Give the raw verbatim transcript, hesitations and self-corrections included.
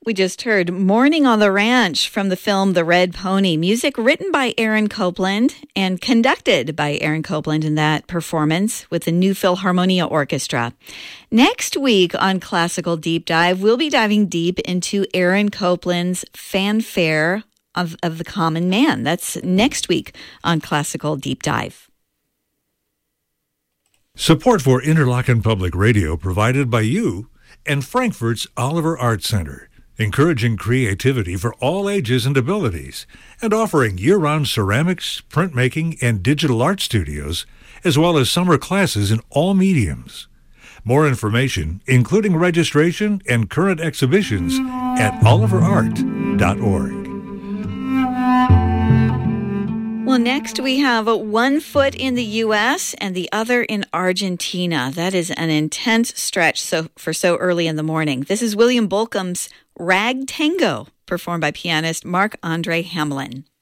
We just heard Morning on the Ranch from the film The Red Pony. Music written by Aaron Copland and conducted by Aaron Copland in that performance with the New Philharmonia Orchestra. Next week on Classical Deep Dive, we'll be diving deep into Aaron Copland's Fanfare of, of the Common Man. That's next week on Classical Deep Dive. Support for Interlochen Public Radio provided by you and Frankfurt's Oliver Art Center, encouraging creativity for all ages and abilities, and offering year-round ceramics, printmaking, and digital art studios, as well as summer classes in all mediums. More information, including registration and current exhibitions, at oliver art dot org. Well, next we have one foot in the U S and the other in Argentina. That is an intense stretch so for so early in the morning. This is William Bolcom's Rag Tango, performed by pianist Marc-Andre Hamelin.